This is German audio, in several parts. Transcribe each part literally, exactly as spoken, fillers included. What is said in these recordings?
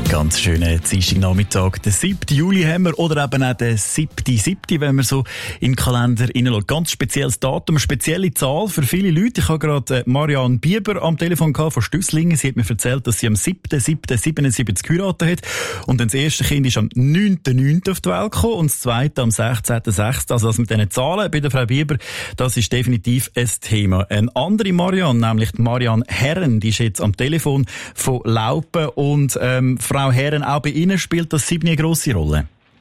Ganz schönen Dienstagnachmittag. Den siebten Juli haben wir, oder eben auch den siebten siebten, wenn man so in den Kalender hineinschaut. Ganz spezielles Datum, eine spezielle Zahl für viele Leute. Ich habe gerade Marianne Bieber am Telefon gehabt von Stüsslingen. Sie hat mir erzählt, dass sie am siebten siebten siebenundsiebzig geheiratet hat. Und dann das erste Kind ist am neunten neunten auf die Welt gekommen und das zweite am sechzehnten sechsten Also das mit diesen Zahlen bei der Frau Bieber, das ist definitiv ein Thema. Eine andere Marianne, nämlich die Marianne Herren, die ist jetzt am Telefon von Laupen. Und ähm, Frau Herren, auch bei Ihnen spielt das siebte eine grosse Rolle?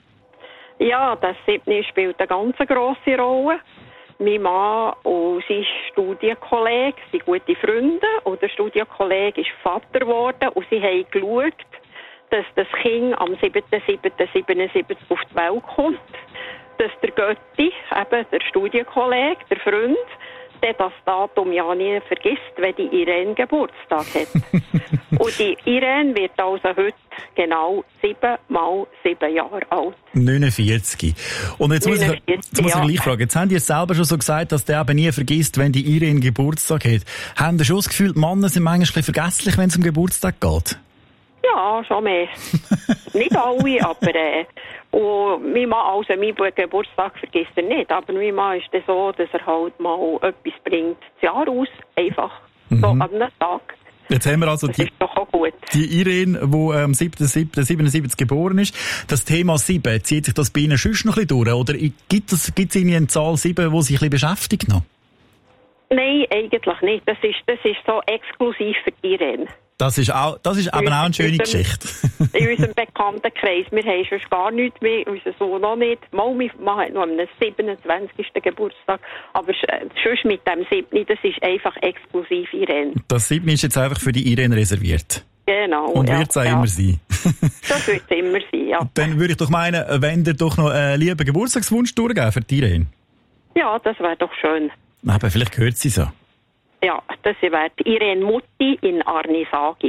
Ja, das siebte spielt eine ganz grosse Rolle. Mein Mann und sein Studienkollege sind gute Freunde und der Studienkollege ist Vater geworden und sie haben geschaut, dass das Kind am siebten siebten siebenundsiebzig auf die Welt kommt, dass der Götti, eben der Studienkollege, der Freund, der das Datum ja nie vergisst, wenn die Irene Geburtstag hat. Und die Irene wird also heute genau sieben mal sieben Jahre alt. neunundvierzig. Und jetzt muss ich, jetzt muss ich gleich fragen, jetzt haben die selber schon so gesagt, dass der eben nie vergisst, wenn die Irene Geburtstag hat. Haben Sie schon das Gefühl, die Männer sind manchmal ein bisschen vergesslich, wenn es um Geburtstag geht? Ja, schon mehr. Nicht alle, aber äh, und mein Mann, also mein Geburtstag vergisst er nicht, aber mein Mann ist dann so, dass er halt mal etwas bringt, das Jahr aus, einfach mhm. so an einem Tag. Jetzt haben wir also das die, ist doch auch gut. Die Irene, die am siebten siebten siebenundsiebzig geboren ist. Das Thema sieben, zieht sich das bei Ihnen sonst noch ein bisschen durch? Oder gibt es, gibt es Ihnen eine Zahl sieben, die sich ein bisschen beschäftigt noch? Nein, eigentlich nicht. Das ist, das ist so exklusiv für die Irene. Das ist auch, das ist aber auch eine schöne unserem, Geschichte. In unserem Bekanntenkreis. Wir haben sonst gar nichts mehr, unser Sohn noch nicht. Mal, mein Mann hat noch am siebenundzwanzigsten Geburtstag. Aber sonst mit dem siebten, das ist einfach exklusiv Irene. Das siebte ist jetzt einfach für die Irene reserviert. Genau. Und ja, wird es auch ja. immer sein. Das wird es immer sein, ja. Dann würde ich doch meinen, wenn ihr doch noch einen lieben Geburtstagswunsch durchgeben für die Irene. Ja, das wäre doch schön. Aber vielleicht hört sie so. Ja, das wäre Irene Mutti in Arnisagi.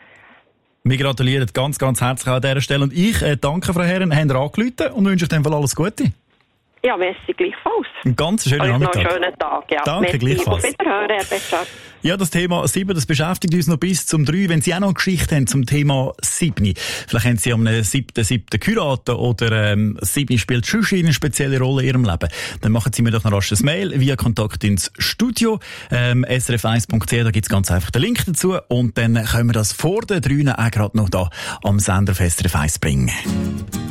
Wir gratulieren ganz, ganz herzlich an dieser Stelle. Und ich äh, danke, Frau Herren, haben ihr angerufen und wünsche euch dann alles Gute. Ja, merci gleichfalls. Einen ganz schönen Nachmittag. Noch einen schönen Tag, ja. Danke, merci. gleichfalls. Auf Wiederhören, Herr Ja, das Thema sieben, das beschäftigt uns noch bis zum drei. Wenn Sie auch noch eine Geschichte haben zum Thema sieben, vielleicht haben Sie am siebten siebten geheiratet oder ähm, sieben spielt schon eine spezielle Rolle in Ihrem Leben, dann machen Sie mir doch noch rasch ein Mail via Kontakt ins Studio, ähm, s r f eins punkt c h, da gibt's ganz einfach den Link dazu und dann können wir das vor den drei auch gerade noch da am Sender auf S R F eins bringen.